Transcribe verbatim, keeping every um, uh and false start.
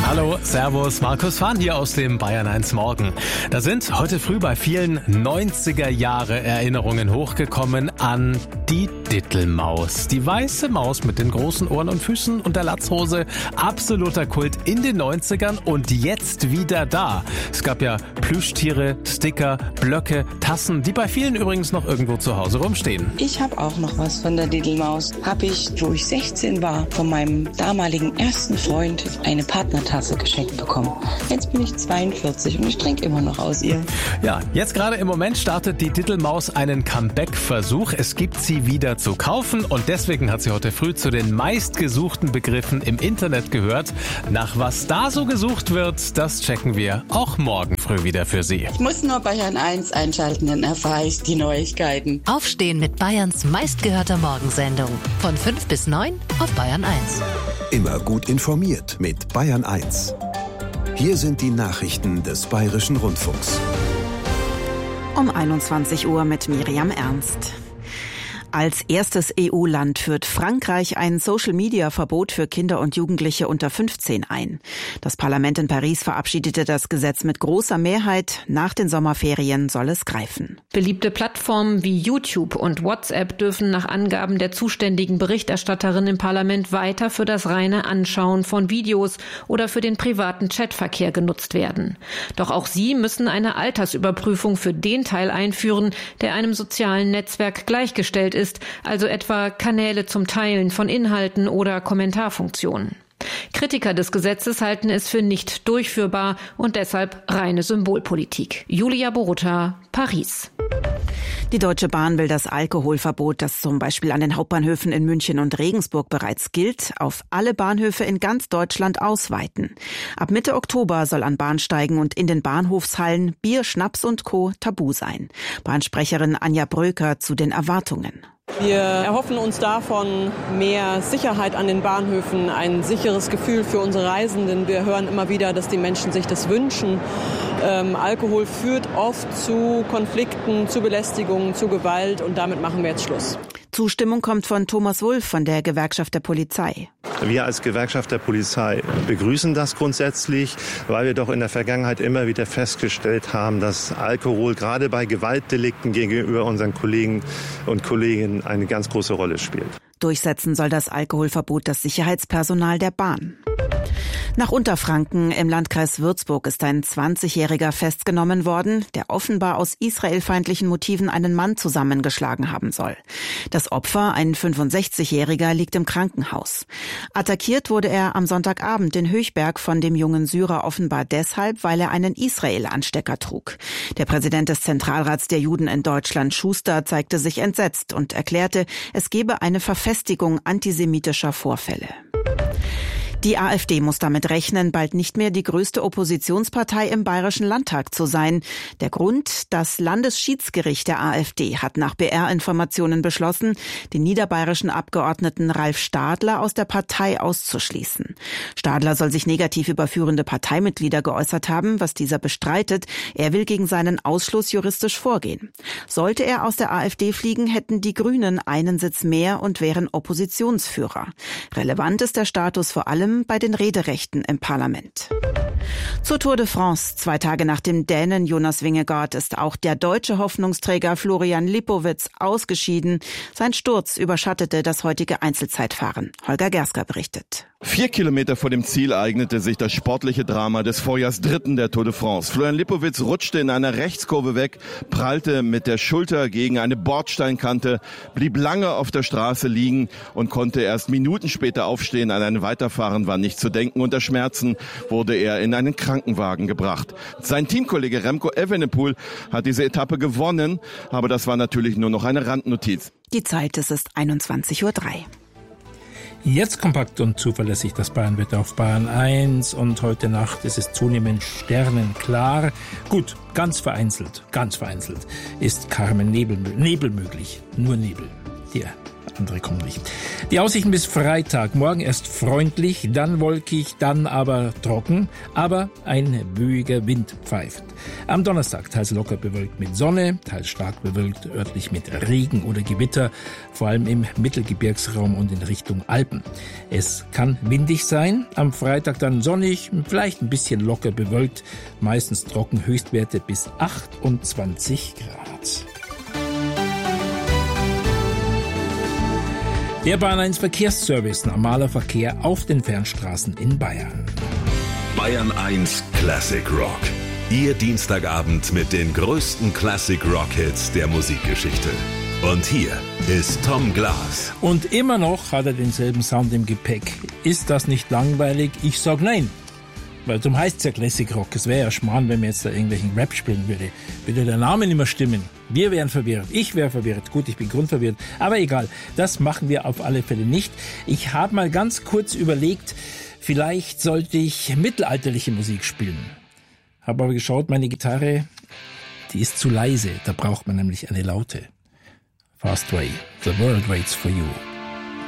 Hallo, Servus, Markus Fahn hier aus dem Bayern eins Morgen. Da sind heute früh bei vielen neunziger-Jahre-Erinnerungen hochgekommen an die Dittelmaus. Die weiße Maus mit den großen Ohren und Füßen und der Latzhose. Absoluter Kult in den neunzigern und jetzt wieder da. Es gab ja Plüschtiere, Sticker, Blöcke, Tassen, die bei vielen übrigens noch irgendwo zu Hause rumstehen. Ich habe auch noch was von der Dittelmaus. Habe ich, wo ich sechzehn war, von meinem damaligen ersten Freund eine Partnertasse geschenkt bekommen. Jetzt bin ich zweiundvierzig und ich trinke immer noch aus ihr. Ja, jetzt gerade im Moment startet die Dittelmaus einen Comeback-Versuch. Es gibt sie wieder zu kaufen und deswegen hat sie heute früh zu den meistgesuchten Begriffen im Internet gehört. Nach was da so gesucht wird, das checken wir auch morgen früh wieder für Sie. Ich muss nur Bayern eins einschalten, dann erfahre ich die Neuigkeiten. Aufstehen mit Bayerns meistgehörter Morgensendung. Von fünf bis neun auf Bayern eins. Immer gut informiert mit Bayern eins. Hier sind die Nachrichten des Bayerischen Rundfunks. Um einundzwanzig Uhr mit Miriam Ernst. Als erstes E U-Land führt Frankreich ein Social-Media-Verbot für Kinder und Jugendliche unter fünfzehn ein. Das Parlament in Paris verabschiedete das Gesetz mit großer Mehrheit. Nach den Sommerferien soll es greifen. Beliebte Plattformen wie YouTube und WhatsApp dürfen nach Angaben der zuständigen Berichterstatterin im Parlament weiter für das reine Anschauen von Videos oder für den privaten Chatverkehr genutzt werden. Doch auch sie müssen eine Altersüberprüfung für den Teil einführen, der einem sozialen Netzwerk gleichgestellt ist. ist, also etwa Kanäle zum Teilen von Inhalten oder Kommentarfunktionen. Kritiker des Gesetzes halten es für nicht durchführbar und deshalb reine Symbolpolitik. Julia Borutta, Paris. Die Deutsche Bahn will das Alkoholverbot, das zum Beispiel an den Hauptbahnhöfen in München und Regensburg bereits gilt, auf alle Bahnhöfe in ganz Deutschland ausweiten. Ab Mitte Oktober soll an Bahnsteigen und in den Bahnhofshallen Bier, Schnaps und Co. tabu sein. Bahnsprecherin Anja Bröker zu den Erwartungen. Wir erhoffen uns davon mehr Sicherheit an den Bahnhöfen, ein sicheres Gefühl für unsere Reisenden. Wir hören immer wieder, dass die Menschen sich das wünschen. Ähm, Alkohol führt oft zu Konflikten, zu Belästigungen, zu Gewalt und damit machen wir jetzt Schluss. Zustimmung kommt von Thomas Wulff von der Gewerkschaft der Polizei. Wir als Gewerkschaft der Polizei begrüßen das grundsätzlich, weil wir doch in der Vergangenheit immer wieder festgestellt haben, dass Alkohol gerade bei Gewaltdelikten gegenüber unseren Kollegen und Kolleginnen eine ganz große Rolle spielt. Durchsetzen soll das Alkoholverbot das Sicherheitspersonal der Bahn. Nach Unterfranken im Landkreis Würzburg ist ein zwanzigjähriger festgenommen worden, der offenbar aus israelfeindlichen Motiven einen Mann zusammengeschlagen haben soll. Das Opfer, ein fünfundsechzigjähriger, liegt im Krankenhaus. Attackiert wurde er am Sonntagabend in Höchberg von dem jungen Syrer offenbar deshalb, weil er einen Israel-Anstecker trug. Der Präsident des Zentralrats der Juden in Deutschland, Schuster, zeigte sich entsetzt und erklärte, es gebe eine Verfestigung antisemitischer Vorfälle. Die AfD muss damit rechnen, bald nicht mehr die größte Oppositionspartei im Bayerischen Landtag zu sein. Der Grund: Das Landesschiedsgericht der AfD hat nach B R-Informationen beschlossen, den niederbayerischen Abgeordneten Ralf Stadler aus der Partei auszuschließen. Stadler soll sich negativ über führende Parteimitglieder geäußert haben, was dieser bestreitet. Er will gegen seinen Ausschluss juristisch vorgehen. Sollte er aus der AfD fliegen, hätten die Grünen einen Sitz mehr und wären Oppositionsführer. Relevant ist der Status vor allem bei den Rederechten im Parlament. Zur Tour de France. Zwei Tage nach dem Dänen Jonas Vingegaard ist auch der deutsche Hoffnungsträger Florian Lipowitz ausgeschieden. Sein Sturz überschattete das heutige Einzelzeitfahren. Holger Gersker berichtet. Vier Kilometer vor dem Ziel eignete sich das sportliche Drama des Vorjahrsdritten der Tour de France. Florian Lipowitz rutschte in einer Rechtskurve weg, prallte mit der Schulter gegen eine Bordsteinkante, blieb lange auf der Straße liegen und konnte erst Minuten später aufstehen. An ein Weiterfahren war nicht zu denken. Unter Schmerzen wurde er in einen Krankenwagen gebracht. Sein Teamkollege Remco Evenepoel hat diese Etappe gewonnen, aber das war natürlich nur noch eine Randnotiz. Die Zeit, es ist einundzwanzig Uhr drei. Jetzt kompakt und zuverlässig das Bayernwetter auf Bayern eins und heute Nacht ist es zunehmend sternenklar. Gut, ganz vereinzelt, ganz vereinzelt ist Carmen Nebel, Nebel möglich, nur Nebel. Die andere kommen nicht. Die Aussichten bis Freitag. Morgen erst freundlich, dann wolkig, dann aber trocken, aber ein böiger Wind pfeift. Am Donnerstag teils locker bewölkt mit Sonne, teils stark bewölkt, örtlich mit Regen oder Gewitter, vor allem im Mittelgebirgsraum und in Richtung Alpen. Es kann windig sein, am Freitag dann sonnig, vielleicht ein bisschen locker bewölkt, meistens trocken, Höchstwerte bis achtundzwanzig Grad. Der Bayern eins Verkehrsservice, normaler Verkehr auf den Fernstraßen in Bayern. Bayern eins Classic Rock. Ihr Dienstagabend mit den größten Classic Rock Hits der Musikgeschichte. Und hier ist Tom Glas. Und immer noch hat er denselben Sound im Gepäck. Ist das nicht langweilig? Ich sag nein. Weil darum heißt es ja Classic Rock. Es wäre ja Schmarrn, wenn man jetzt da irgendwelchen Rap spielen würde. Würde der Name nicht mehr stimmen. Wir wären verwirrt. Ich wäre verwirrt. Gut, ich bin grundverwirrt. Aber egal. Das machen wir auf alle Fälle nicht. Ich habe mal ganz kurz überlegt, vielleicht sollte ich mittelalterliche Musik spielen. Habe aber geschaut, meine Gitarre, die ist zu leise. Da braucht man nämlich eine laute. Fast Way. The world waits for you.